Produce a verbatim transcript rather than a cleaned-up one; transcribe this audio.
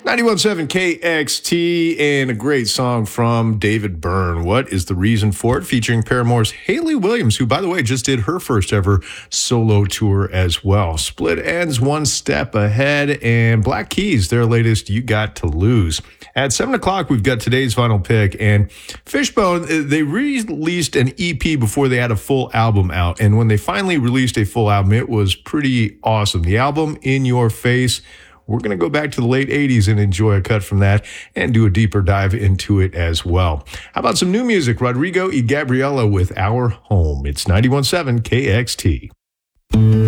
ninety-one point seven K X T and a great song from David Byrne. What is the reason for it? Featuring Paramore's Hayley Williams, who, by the way, just did her first ever solo tour as well. Split Enz one step ahead, and Black Keys, their latest You Got to Lose. At seven o'clock, we've got today's vinyl pick, and Fishbone, they released an E P before they had a full album out, and when they finally released a full album, it was pretty awesome. The album, In Your Face, we're going to go back to the late eighties and enjoy a cut from that and do a deeper dive into it as well. How about some new music? Rodrigo y Gabriela with Our Home. It's ninety-one point seven K X T.